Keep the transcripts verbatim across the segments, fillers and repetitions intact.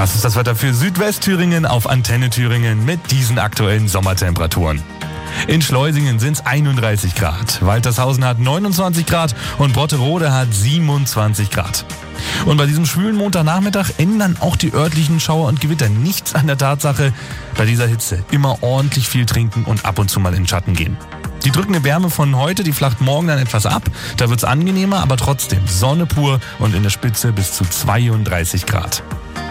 Das ist das Wetter für Südwestthüringen auf Antenne Thüringen mit diesen aktuellen Sommertemperaturen. In Schleusingen sind es einunddreißig Grad, Waltershausen hat neunundzwanzig Grad und Brotterode hat siebenundzwanzig Grad. Und bei diesem schwülen Montagnachmittag ändern auch die örtlichen Schauer und Gewitter nichts an der Tatsache, bei dieser Hitze immer ordentlich viel trinken und ab und zu mal in den Schatten gehen. Die drückende Wärme von heute, die flacht morgen dann etwas ab, da wird's angenehmer, aber trotzdem Sonne pur und in der Spitze bis zu zweiunddreißig Grad.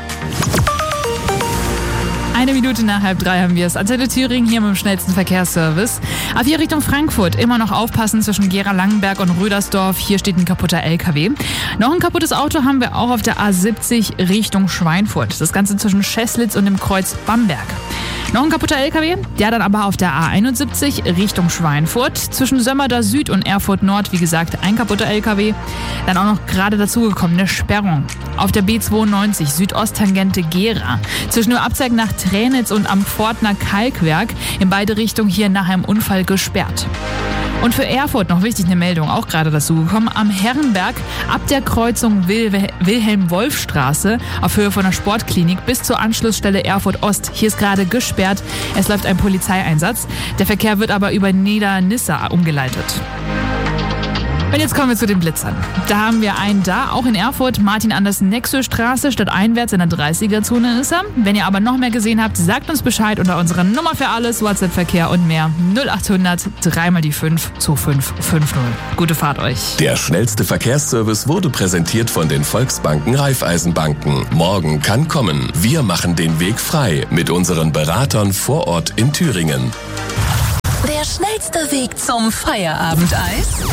Eine Minute nach halb drei haben wir es. Antenne Thüringen hier mit dem schnellsten Verkehrsservice. Ab hier Richtung Frankfurt immer noch aufpassen zwischen Gera-Langenberg und Rödersdorf. Hier steht ein kaputter L K W. Noch ein kaputtes Auto haben wir auch auf der A siebzig Richtung Schweinfurt. Das Ganze zwischen Scheßlitz und dem Kreuz Bamberg. Noch ein kaputter L K W, der dann aber auf der A einundsiebzig Richtung Schweinfurt. Zwischen Sömmerda Süd und Erfurt Nord, wie gesagt, ein kaputter L K W. Dann auch noch gerade dazugekommen eine Sperrung. Auf der B zweiundneunzig Südosttangente Gera. Zwischen dem Abzweig nach Tränitz und am Pfortner Kalkwerk in beide Richtungen hier nach einem Unfall gesperrt. Und für Erfurt noch wichtig eine Meldung, auch gerade dazugekommen. Am Herrenberg ab der Kreuzung Wil- Wilhelm-Wolf-Straße auf Höhe von der Sportklinik bis zur Anschlussstelle Erfurt-Ost. Hier ist gerade gesperrt. Es läuft ein Polizeieinsatz. Der Verkehr wird aber über Niedernissa umgeleitet. Und jetzt kommen wir zu den Blitzern. Da haben wir einen da, auch in Erfurt, Martin-Andersen-Nexö-Straße, stadteinwärts in der dreißiger-Zone ist er. Wenn ihr aber noch mehr gesehen habt, sagt uns Bescheid unter unserer Nummer für alles, WhatsApp-Verkehr und mehr. null achthundert drei mal die fünf zwei fünf fünf null. Gute Fahrt euch. Der schnellste Verkehrsservice wurde präsentiert von den Volksbanken Raiffeisenbanken. Morgen kann kommen. Wir machen den Weg frei mit unseren Beratern vor Ort in Thüringen. Der schnellste Weg zum Feierabendeis?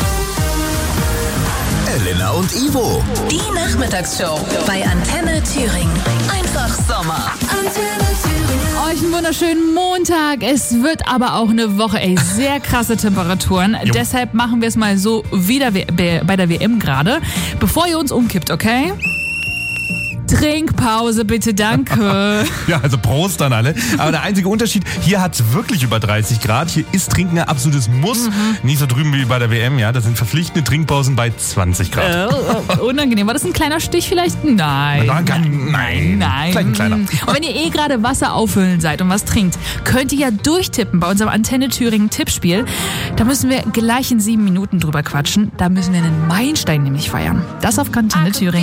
Elena und Ivo. Die Nachmittagsshow bei Antenne Thüringen. Einfach Sommer. Antenne Thüringen. Euch einen wunderschönen Montag. Es wird aber auch eine Woche, ey, sehr krasse Temperaturen. Jo. Deshalb machen wir es mal so wie der W- bei der W M gerade. Bevor ihr uns umkippt, okay? Trinkpause bitte, danke. Ja, also Prost an alle. Aber der einzige Unterschied, hier hat es wirklich über dreißig Grad. Hier ist Trinken ein absolutes Muss. Mhm. Nicht so drüben wie bei der W M, ja. Das sind verpflichtende Trinkpausen bei zwanzig Grad. Oh, unangenehm. War das ein kleiner Stich vielleicht? Nein. Nein, nein, nein. Nein. Klein, kleiner. Und wenn ihr eh gerade Wasser auffüllen seid und was trinkt, könnt ihr ja durchtippen bei unserem Antenne Thüringen Tippspiel. Da müssen wir gleich in sieben Minuten drüber quatschen. Da müssen wir einen Meilenstein nämlich feiern. Das auf Antenne Thüringen.